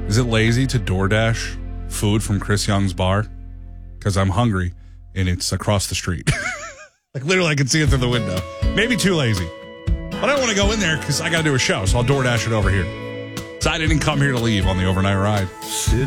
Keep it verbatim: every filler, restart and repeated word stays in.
Is it lazy to DoorDash food from Chris Young's bar? Because I'm hungry and it's across the street. Like literally I can see it through the window. Maybe too lazy. But I don't want to go in there because I got to do a show, so I'll DoorDash it over here. So I didn't come here to leave on the overnight ride.